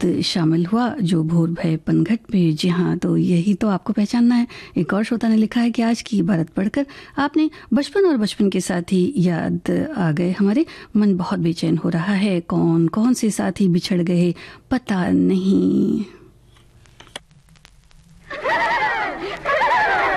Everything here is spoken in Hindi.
शामिल हुआ जो भोर भय पनघट पे। जी हाँ, तो यही तो आपको पहचानना है। एक और श्रोता ने लिखा है कि आज की इबारत पढ़कर आपने बचपन और बचपन के साथी याद आ गए, हमारे मन बहुत बेचैन हो रहा है, कौन कौन से साथी बिछड़ गए पता नहीं।